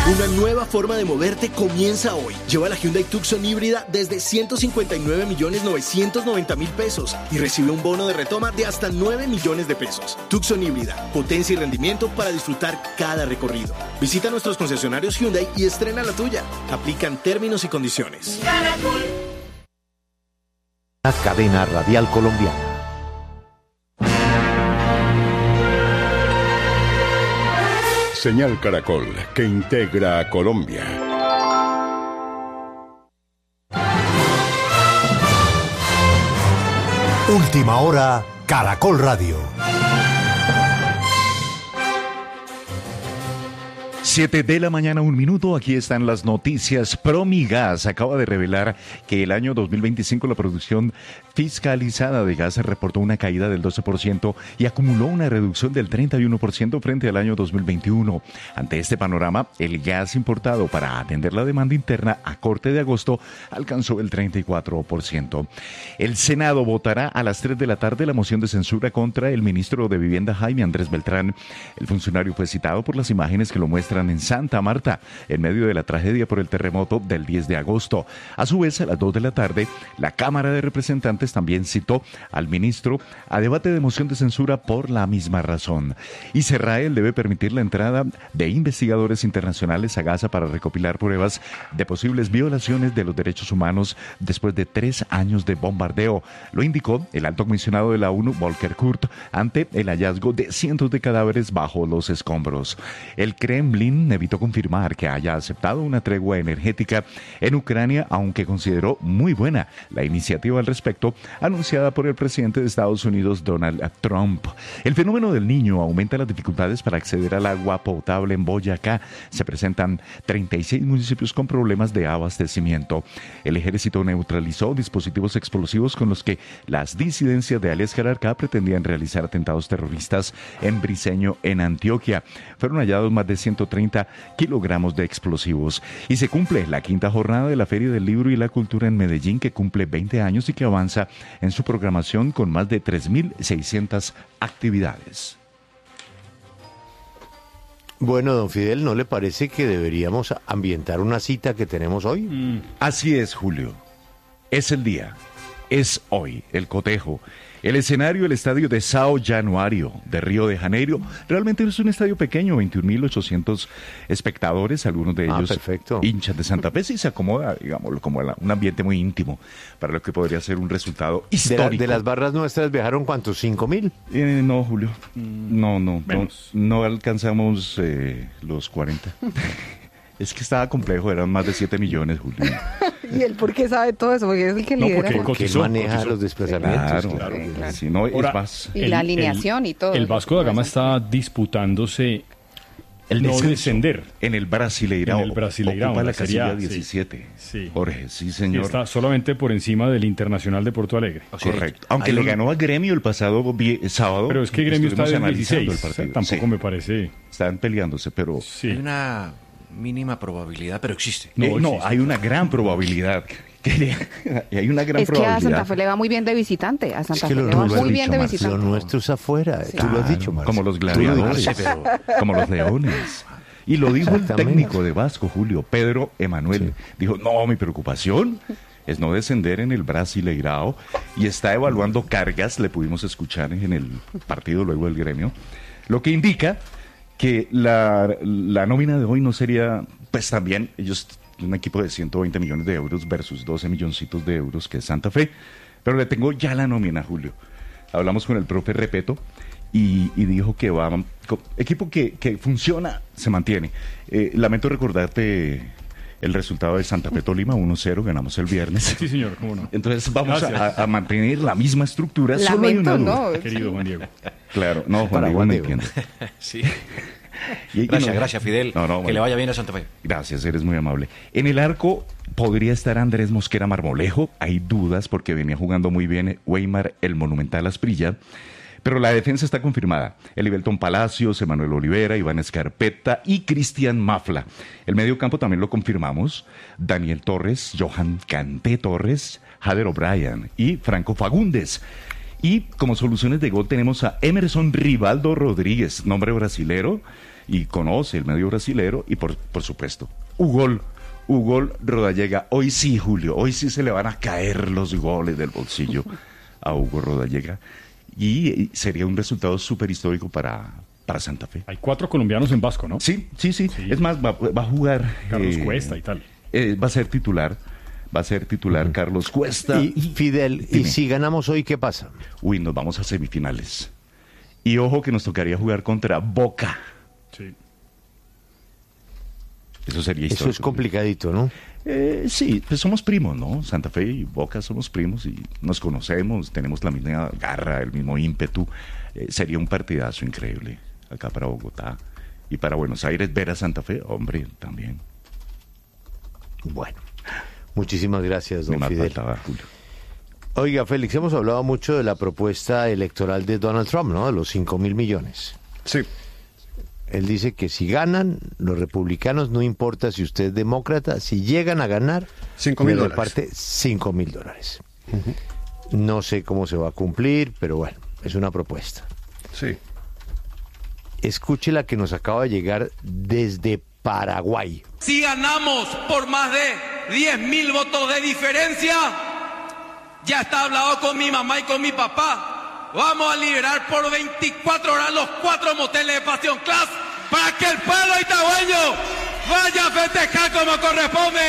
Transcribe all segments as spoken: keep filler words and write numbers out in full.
Una nueva forma de moverte comienza hoy. Lleva la Hyundai Tucson híbrida desde ciento cincuenta y nueve millones novecientos noventa mil pesos y recibe un bono de retoma de hasta nueve millones de pesos. Tucson híbrida, potencia y rendimiento para disfrutar cada recorrido. Visita nuestros concesionarios Hyundai y estrena la tuya. Aplican términos y condiciones. La cadena radial colombiana. Señal Caracol, que integra a Colombia. Última hora, Caracol Radio. Siete de la mañana, un minuto. Aquí están las noticias. Promigas acaba de revelar que el año dos mil veinticinco la producción fiscalizada de gas reportó una caída del doce por ciento y acumuló una reducción del treinta y uno por ciento frente al año dos mil veintiuno. Ante este panorama, el gas importado para atender la demanda interna a corte de agosto alcanzó el treinta y cuatro por ciento. El Senado votará a las tres de la tarde la moción de censura contra el ministro de Vivienda Jaime Andrés Beltrán. El funcionario fue citado por las imágenes que lo muestran en Santa Marta, en medio de la tragedia por el terremoto del diez de agosto. A su vez, a las dos de la tarde, la Cámara de Representantes también citó al ministro a debate de moción de censura por la misma razón. Israel debe permitir la entrada de investigadores internacionales a Gaza para recopilar pruebas de posibles violaciones de los derechos humanos después de tres años de bombardeo. Lo indicó el alto comisionado de la ONU, Volker Kurth, ante el hallazgo de cientos de cadáveres bajo los escombros. El Kremlin evitó confirmar que haya aceptado una tregua energética en Ucrania, aunque consideró muy buena la iniciativa al respecto anunciada por el presidente de Estados Unidos, Donald Trump. El fenómeno del Niño aumenta las dificultades para acceder al agua potable en Boyacá. Se presentan treinta y seis municipios con problemas de abastecimiento. El ejército neutralizó dispositivos explosivos con los que las disidencias de alias Calarcá pretendían realizar atentados terroristas en Briceño, en Antioquia. Fueron hallados más de ciento treinta kilogramos de explosivos. Y se cumple la quinta jornada de la Feria del Libro y la Cultura en Medellín, que cumple veinte años y que avanza en su programación con más de tres mil seiscientas actividades. Bueno, don Fidel, ¿no le parece que deberíamos ambientar una cita que tenemos hoy? Mm. Así es, Julio. Es el día. Es hoy el cotejo. El escenario, el estadio de São Januário de Río de Janeiro, realmente es un estadio pequeño, veintiún mil ochocientos espectadores, algunos de ellos ah, perfecto. hinchas de Santa Fe, y se acomoda, digámoslo, como un ambiente muy íntimo para lo que podría ser un resultado histórico. ¿De, la, de las barras nuestras viajaron cuántos? ¿Cinco mil? Eh, no, Julio, no, no, no, no alcanzamos eh, los cuarenta. Es que estaba complejo, eran más de siete millones, Julio. ¿Y él por qué sabe todo eso? Porque es el que no, lidera. Porque, porque cotizó, él maneja cotizó. los desplazamientos. Claro, claro. claro. claro. Si no, Ahora, es más. Y el, la alineación el, y todo. El Vasco da Gama está disputándose el no descenso descender. En el Brasileirão. En el Brasileirão, Ocupa la la Serie A, casilla diecisiete. Sí, sí. Jorge, sí, Y señor. está solamente por encima del Internacional de Porto Alegre. O sea, correcto. Aunque hay le un- ganó a Gremio el pasado vi- sábado. Pero es que Gremio está estuvimos en analizando dieciséis. el partido. Tampoco Sí, me parece. están peleándose, pero Sí. Hay una mínima probabilidad, pero existe. no, No no existe. hay una gran probabilidad. hay una gran Es que a probabilidad. Santa Fe le va muy bien de visitante. A Es Santa que Fe lo, le va lo has muy bien dicho, de Marce, visitante. lo nuestro es afuera. Sí. Tú lo has Claro, dicho, Marce. como los Tú lo gladiadores, dijiste. como los leones. Y lo dijo el Exactamente. técnico de Vasco, Julio, Pedro Emanuel. Sí. Dijo, no, mi preocupación es no descender en el Brasileirão, y está evaluando cargas, le pudimos escuchar en el partido luego del Gremio, lo que indica que la, la nómina de hoy no sería, pues también ellos, un equipo de ciento veinte millones de euros versus doce milloncitos de euros que es Santa Fe, pero le tengo ya la nómina, Julio. Hablamos con el profe Repeto y, y dijo que va, co- equipo que, que funciona, se mantiene. Eh, lamento recordarte el resultado de Santa Fe Tolima, uno cero, ganamos el viernes. Sí, señor, cómo no. Entonces vamos Gracias. a, a mantener la misma estructura. Solo hay Lamento, una duda. no. Querido Juan Diego. Claro, no, Juan Para Diego Juan no Diego. entiende. Sí. Y- y Gracias, no- gracias, Fidel. No, no, que bueno. le vaya bien a Santa Fe. Gracias, eres muy amable. En el arco podría estar Andrés Mosquera Marmolejo. Hay dudas porque venía jugando muy bien Weimar, el Monumental Asprilla. Pero la defensa está confirmada. Elivelton Palacios, Emanuel Olivera, Iván Escarpeta y Cristian Mafla. El medio campo también lo confirmamos. Daniel Torres, Johan Canté Torres, Jader O'Brien y Franco Fagundes. Y como soluciones de gol tenemos a Emerson Rivaldo Rodríguez, nombre brasilero, y conoce el medio brasilero y por, por supuesto, Hugo, Hugo Rodallega. Hoy sí, Julio, hoy sí se le van a caer los goles del bolsillo a Hugo Rodallega y sería un resultado súper histórico para, para Santa Fe. Hay cuatro colombianos en Vasco, ¿no? Sí, sí, sí, sí. Es más, va, va a jugar... Carlos eh, Cuesta y tal. Eh, va a ser titular, va a ser titular uh-huh. Carlos Cuesta. Y Fidel, Dime. ¿y si ganamos hoy qué pasa? Uy, nos vamos a semifinales. Y ojo que nos tocaría jugar contra Boca. Sí. Eso sería histórico. Eso es complicadito, ¿no? Eh, sí, pues somos primos, ¿no? Santa Fe y Boca somos primos y nos conocemos, tenemos la misma garra, el mismo ímpetu. Eh, sería un partidazo increíble acá para Bogotá. Y para Buenos Aires ver a Santa Fe, hombre, también. Bueno, muchísimas gracias, don Me Fidel. Faltaba, Julio. Oiga, Félix, hemos hablado mucho de la propuesta electoral de Donald Trump, ¿no? De los cinco mil millones. Sí. Él dice que si ganan los republicanos, no importa si usted es demócrata, si llegan a ganar, cinco mil dólares. Reparte cinco mil dólares. Uh-huh. No sé cómo se va a cumplir, pero bueno, es una propuesta. Sí. Escuche la que nos acaba de llegar desde Paraguay. Si ganamos por más de diez mil votos de diferencia, ya está hablado con mi mamá y con mi papá. Vamos a liberar por veinticuatro horas los cuatro moteles de Passion Class para que el pueblo itagüeño vaya a festejar como corresponde.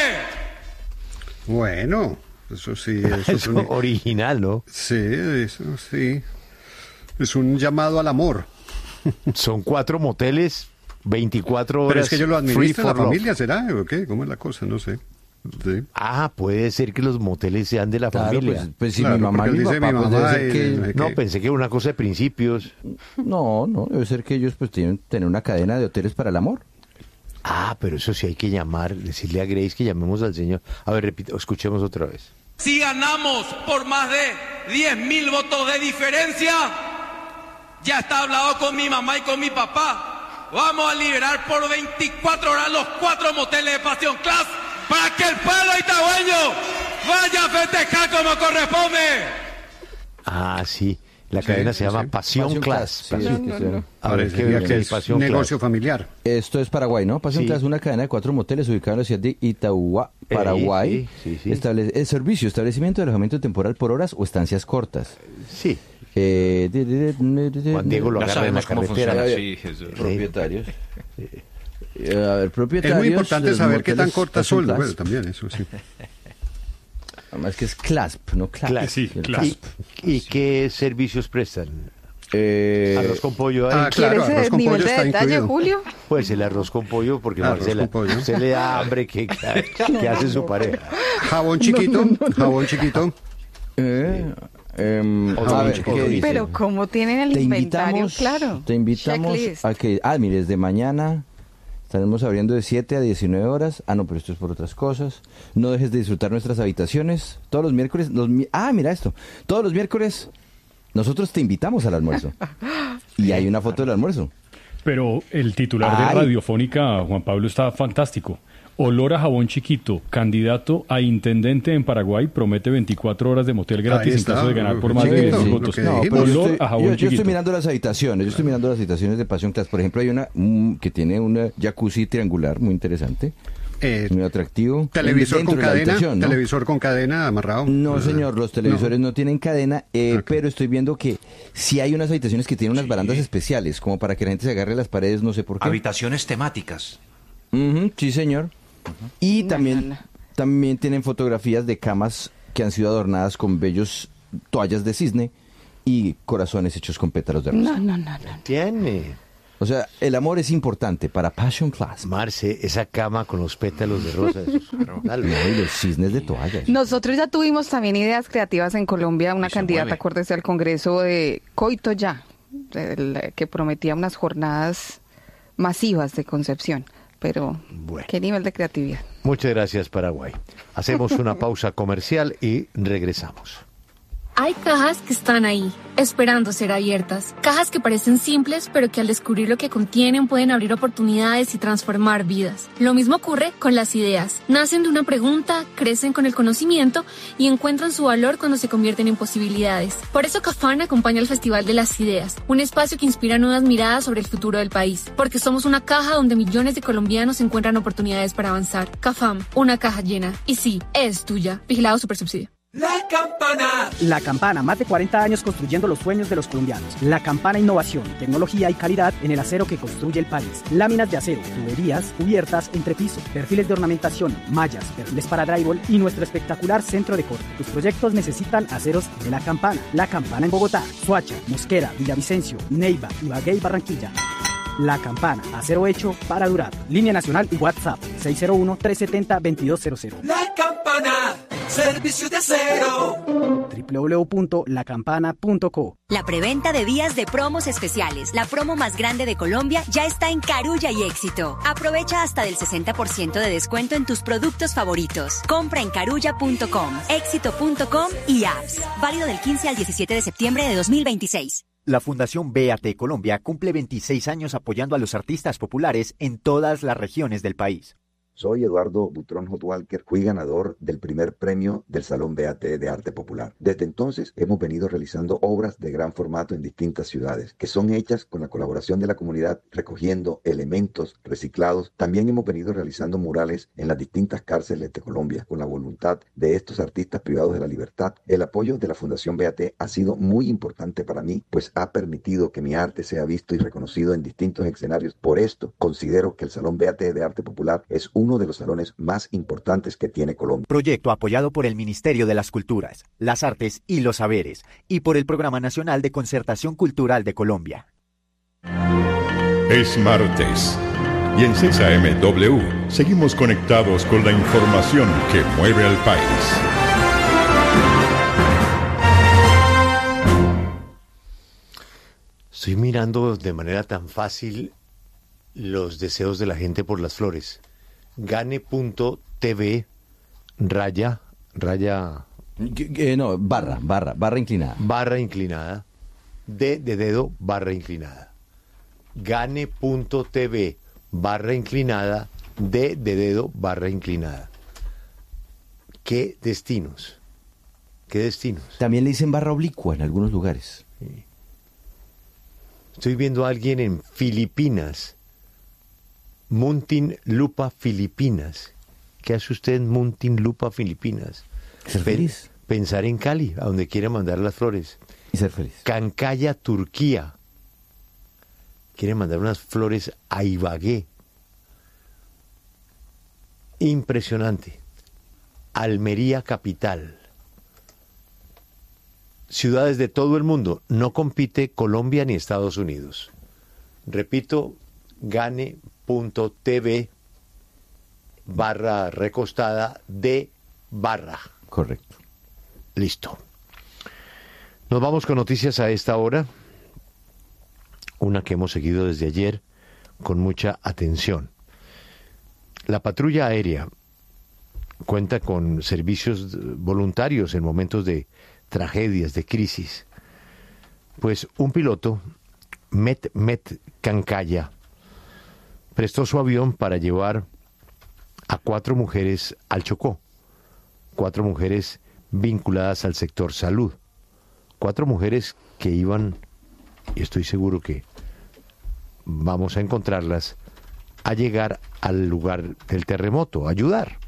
Bueno, eso sí. Eso es es un... original, ¿no? Sí, eso sí. Es un llamado al amor. Son cuatro moteles, veinticuatro horas. Pero es que ellos lo administran, la love. familia, ¿será? ¿O qué? ¿Cómo es la cosa? No sé. Sí. Ah, puede ser que los moteles sean de la claro, familia. Pues, pues si claro, mi mamá y mi dice papá, mi pues mamá debe ser y- que... y- No, ¿qué? pensé que era una cosa de principios. No, no, debe ser que ellos pues tienen tener una cadena de hoteles para el amor. Ah, pero eso sí hay que llamar, decirle a Grace que llamemos al señor. A ver, repito, escuchemos otra vez. Si ganamos por más de diez mil votos de diferencia, ya está hablado con mi mamá y con mi papá. Vamos a liberar por veinticuatro horas los cuatro moteles de Passion Class para que el pueblo itagüeño vaya a festejar como corresponde. Ah, sí, la Sí, cadena sí, se llama sí. Passion, Passion Class. Class, sí, Passion- es que se- A ver, ¿qué Parecería qué que es es Passion negocio Class? familiar. Esto es Paraguay, ¿no? Passion Sí. Class es una cadena de cuatro moteles ubicada en la ciudad de Itauguá, Paraguay. sí, sí, sí. Estable- el servicio, establecimiento de alojamiento temporal por horas o estancias cortas. Sí, Eh, de- de- de- de- de- Juan Diego lo Ya agarra en la sabemos cómo carretera. funciona. Sí, eso. Propietarios. Eh, a ver, Es propietarios. muy importante de los saber qué tan moteles cortas Passion son. Class. Bueno, también, eso sí. Además que es clasp, no clasp. Clasp, sí, El clasp. ¿Y, y qué servicios prestan? Eh, Arroz con pollo. ahí. Ah, claro, ¿Quieres arroz ese con nivel pollo de está detalle, incluido. Julio? Pues el arroz con pollo, porque Arroz Marcela, con pollo. usted le da hambre que, que hace su pareja. Jabón chiquito, jabón chiquito. eh, em, Otro a ver, chico ¿qué dice. dice? Pero como tienen el te inventario, invitamos, claro. te invitamos Checklist. a que, ah, mire, desde mañana estaremos abriendo de siete a diecinueve horas. Ah, no, pero esto es por otras cosas. No dejes de disfrutar nuestras habitaciones. Todos los miércoles, los, mi- ah, mira esto. Todos los miércoles nosotros te invitamos al almuerzo. Y hay una foto del almuerzo. Pero el titular Ay. de Radiofónica, Juan Pablo, está fantástico. Olor a jabón chiquito, candidato a intendente en Paraguay, promete veinticuatro horas de motel gratis en está, caso de ganar por lo más que de diez dijimos, mil lo votos. que No, dijimos. pero yo Olor estoy, a jabón yo- yo chiquito. estoy mirando las habitaciones, yo estoy mirando las habitaciones de Passion Class. Por ejemplo, hay una mm, que tiene una jacuzzi triangular muy interesante, Eh, muy atractivo. televisor Dentro con de la cadena, habitación, ¿no? televisor con cadena amarrado. No, Ah, señor, los televisores no, tienen cadena, eh, Ok. pero estoy viendo que sí hay unas habitaciones que tienen unas barandas especiales, como para que la gente se agarre a las paredes, no sé por qué. Habitaciones temáticas. Ujú, sí, señor. Y No, también, no, no. también tienen fotografías de camas que han sido adornadas con bellos toallas de cisne y corazones hechos con pétalos de rosa. No, no, no, no. Tiene. O sea, el amor es importante para Passion Class. Marce, esa cama con los pétalos de rosa. Eso es brutal, ¿no? No, y los cisnes de toallas. Nosotros ya tuvimos también ideas creativas en Colombia. Una Y se candidata, mueve. acuérdese, al Congreso de Coito Ya, el, que prometía unas jornadas masivas de concepción. Pero, Bueno. ¿qué nivel de creatividad? Muchas gracias, Paraguay. Hacemos una pausa comercial y regresamos. Hay cajas que están ahí, esperando ser abiertas. Cajas que parecen simples, pero que al descubrir lo que contienen pueden abrir oportunidades y transformar vidas. Lo mismo ocurre con las ideas. Nacen de una pregunta, crecen con el conocimiento y encuentran su valor cuando se convierten en posibilidades. Por eso Cafam acompaña al Festival de las Ideas, un espacio que inspira nuevas miradas sobre el futuro del país. Porque somos una caja donde millones de colombianos encuentran oportunidades para avanzar. Cafam, una caja llena. Y sí, es tuya. Vigilado Supersubsidio. La Campana. La Campana, más de cuarenta años construyendo los sueños de los colombianos. La Campana, innovación, tecnología y calidad en el acero que construye el país. Láminas de acero, tuberías, cubiertas, entrepiso, perfiles de ornamentación, mallas, perfiles para drywall y nuestro espectacular centro de corte. Tus proyectos necesitan aceros de La Campana. La Campana en Bogotá, Soacha, Mosquera, Villavicencio, Neiva, Ibagué y Barranquilla. La Campana, acero hecho para durar. Línea nacional y WhatsApp seis cero uno, tres siete cero, dos dos cero cero. La Campana, servicio de acero. doble u doble u doble u punto la campana punto co. La preventa de días de promos especiales, la promo más grande de Colombia, ya está en Carulla y Éxito. Aprovecha hasta del sesenta por ciento de descuento en tus productos favoritos. Compra en carulla punto com, éxito punto com y apps. Válido del quince al diecisiete de septiembre de dos mil veintiséis. La Fundación B A T Colombia cumple veintiséis años apoyando a los artistas populares en todas las regiones del país. Soy Eduardo Butrón Hotwalker, fui ganador del primer premio del Salón B A T de Arte Popular. Desde entonces hemos venido realizando obras de gran formato en distintas ciudades, que son hechas con la colaboración de la comunidad, recogiendo elementos reciclados. También hemos venido realizando murales en las distintas cárceles de Colombia, con la voluntad de estos artistas privados de la libertad. El apoyo de la Fundación B A T ha sido muy importante para mí, pues ha permitido que mi arte sea visto y reconocido en distintos escenarios. Por esto, considero que el Salón B A T de Arte Popular es un uno de los salones más importantes que tiene Colombia. Proyecto apoyado por el Ministerio de las Culturas, las Artes y los Saberes y por el Programa Nacional de Concertación Cultural de Colombia. Es martes y en seis A M W seguimos conectados con la información que mueve al país. Estoy mirando de manera tan fácil los deseos de la gente por las flores. Gane punto T V raya, raya... Eh, no, barra, barra, barra inclinada. Barra inclinada. D de dedo, barra inclinada. Gane punto T V barra inclinada. D de dedo, barra inclinada. ¿Qué destinos? ¿Qué destinos? También le dicen barra oblicua en algunos lugares. Sí. Estoy viendo a alguien en Filipinas. Muntinlupa, Filipinas. ¿Qué hace usted en Muntinlupa, Filipinas? Ser feliz. Pensar en Cali, a donde quiere mandar las flores. Y ser feliz. Cancaya, Turquía. Quiere mandar unas flores a Ibagué. Impresionante. Almería, capital. Ciudades de todo el mundo. No compite Colombia ni Estados Unidos. Repito, gane punto T V barra recostada de barra. Correcto. Listo. Nos vamos con noticias a esta hora. Una que hemos seguido desde ayer con mucha atención. La patrulla aérea cuenta con servicios voluntarios en momentos de tragedias, de crisis. Pues un piloto, Met Met Cancaya, prestó su avión para llevar a cuatro mujeres al Chocó, cuatro mujeres vinculadas al sector salud, cuatro mujeres que iban, y estoy seguro que vamos a encontrarlas, a llegar al lugar del terremoto, a ayudar.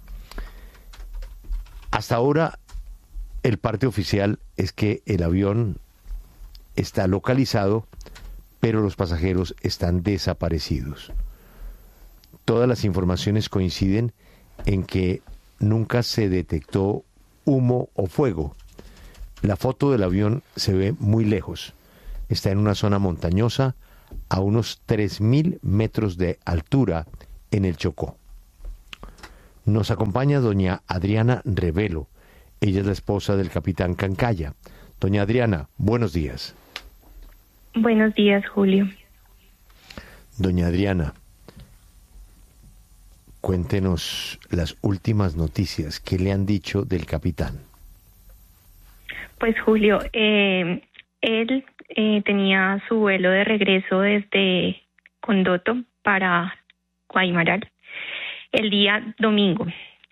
Hasta ahora, el parte oficial es que el avión está localizado, pero los pasajeros están desaparecidos. Todas las informaciones coinciden en que nunca se detectó humo o fuego. La foto del avión se ve muy lejos. Está en una zona montañosa a unos tres mil metros de altura en el Chocó. Nos acompaña doña Adriana Revelo. Ella es la esposa del capitán Cancaya. Doña Adriana, buenos días. Buenos días, Julio. Doña Adriana, cuéntenos las últimas noticias. ¿Qué le han dicho del capitán? Pues Julio, eh, él eh, tenía su vuelo de regreso desde Condoto para Guaymaral el día domingo.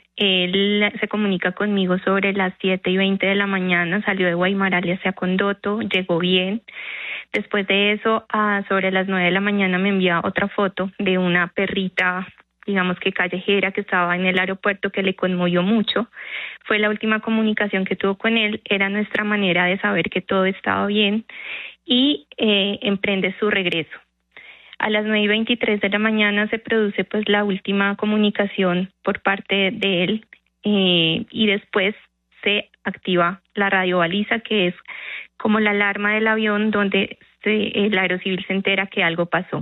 Él se comunica conmigo sobre las siete y veinte de la mañana, salió de Guaymaral hacia Condoto, llegó bien. Después de eso, a sobre las nueve de la mañana me envía otra foto de una perrita, digamos que callejera, que estaba en el aeropuerto, que le conmovió mucho. Fue la última comunicación que tuvo con él, era nuestra manera de saber que todo estaba bien y eh, emprende su regreso. A las nueve y veintitrés de la mañana se produce pues la última comunicación por parte de él eh, y después se activa la radiobaliza, que es como la alarma del avión donde se, el aerocivil se entera que algo pasó.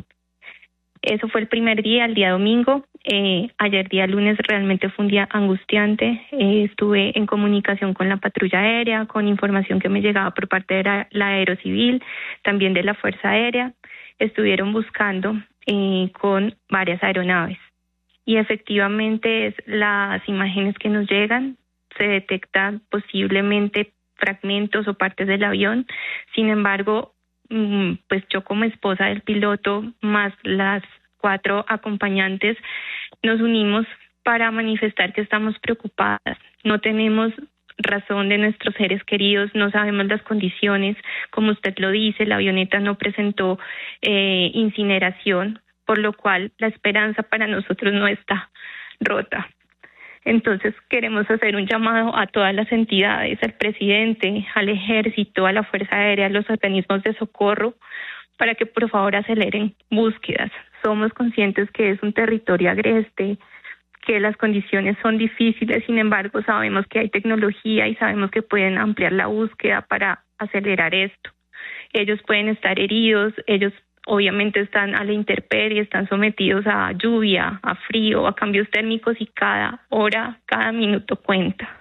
Eso fue el primer día, el día domingo. Eh, ayer día lunes realmente fue un día angustiante. Eh, estuve en comunicación con la patrulla aérea, con información que me llegaba por parte de la, la aerocivil, también de la Fuerza Aérea. Estuvieron buscando eh, con varias aeronaves. Y efectivamente es, las imágenes que nos llegan, se detectan posiblemente fragmentos o partes del avión. Sin embargo, pues yo como esposa del piloto, más las cuatro acompañantes, nos unimos para manifestar que estamos preocupadas. No tenemos razón de nuestros seres queridos, no sabemos las condiciones. Como usted lo dice, la avioneta no presentó eh, incineración, por lo cual la esperanza para nosotros no está rota. Entonces queremos hacer un llamado a todas las entidades, al presidente, al ejército, a la Fuerza Aérea, a los organismos de socorro, para que por favor aceleren búsquedas. Somos conscientes que es un territorio agreste, que las condiciones son difíciles, sin embargo sabemos que hay tecnología y sabemos que pueden ampliar la búsqueda para acelerar esto. Ellos pueden estar heridos, ellos obviamente están a la intemperie, están sometidos a lluvia, a frío, a cambios térmicos y cada hora, cada minuto cuenta.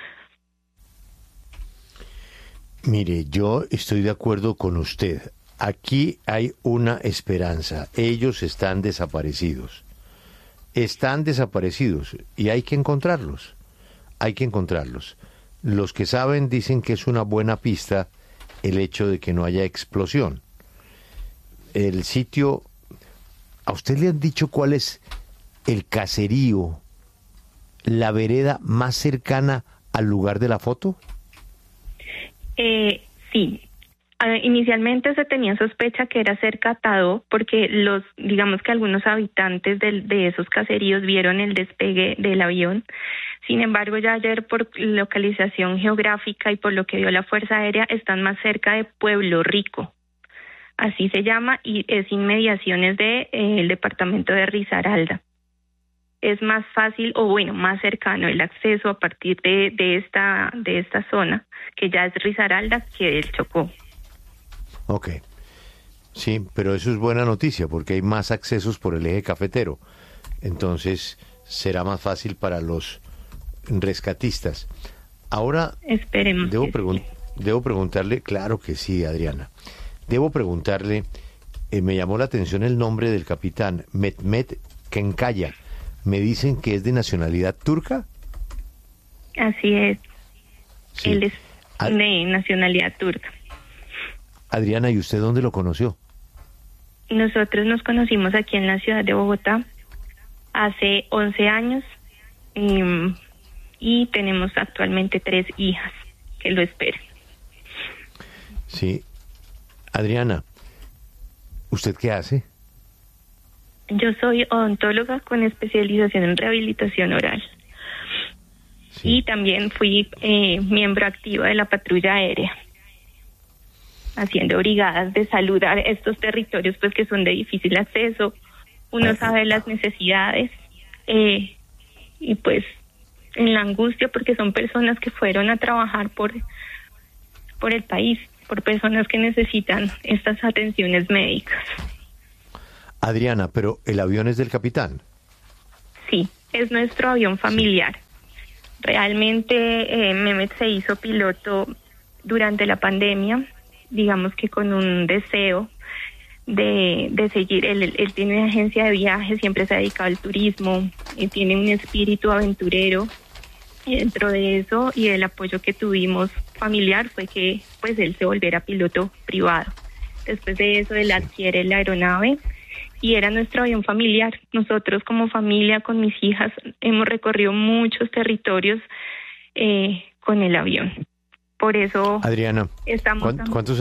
Mire, yo estoy de acuerdo con usted. Aquí hay una esperanza. Ellos están desaparecidos. Están desaparecidos y hay que encontrarlos. Hay que encontrarlos. Los que saben dicen que es una buena pista el hecho de que no haya explosión. El sitio, ¿a usted le han dicho cuál es el caserío, la vereda más cercana al lugar de la foto? Eh, sí. Inicialmente se tenía sospecha que era cerca a Tadó, porque los, digamos que algunos habitantes de, de esos caseríos vieron el despegue del avión. Sin embargo, ya ayer por localización geográfica y por lo que vio la Fuerza Aérea, están más cerca de Pueblo Rico. Así se llama y es inmediaciones de eh, el departamento de Risaralda. Es más fácil o bueno, más cercano el acceso a partir de, de esta de esta zona, que ya es Risaralda, que el Chocó. Ok, sí, pero eso es buena noticia porque hay más accesos por el eje cafetero. Entonces será más fácil para los rescatistas. Ahora, esperemos. Debo, pregun- debo preguntarle, claro que sí, Adriana. Debo preguntarle, eh, me llamó la atención el nombre del capitán, Mehmet Kenkaya. ¿Me dicen que es de nacionalidad turca? Así es. Sí. Él es de nacionalidad turca. Adriana, ¿y usted dónde lo conoció? Nosotros nos conocimos aquí en la ciudad de Bogotá hace once años y, y tenemos actualmente tres hijas que lo esperan. Sí. Adriana, ¿usted qué hace? Yo soy odontóloga con especialización en rehabilitación oral. Sí. Y también fui eh, miembro activa de la patrulla aérea, haciendo brigadas de salud a estos territorios pues que son de difícil acceso. Uno sabe las necesidades eh, y pues en la angustia porque son personas que fueron a trabajar por, por el país, por personas que necesitan estas atenciones médicas. Adriana, pero el avión es del capitán. Sí, es nuestro avión familiar. Realmente eh, Mehmet se hizo piloto durante la pandemia, digamos que con un deseo de, de seguir. Él, él tiene una agencia de viajes, siempre se ha dedicado al turismo, él tiene un espíritu aventurero Y dentro de eso y el apoyo que tuvimos familiar fue que pues él se volviera piloto privado. Después de eso él adquiere la aeronave y era nuestro avión familiar. Nosotros como familia, con mis hijas, hemos recorrido muchos territorios eh, con el avión. Por eso Adriana, estamos... ¿cuántos